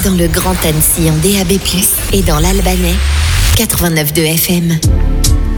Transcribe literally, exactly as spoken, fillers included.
dans le Grand Annecy en D A B plus, et dans l'Albanais, quatre-vingt-neuf virgule deux F M.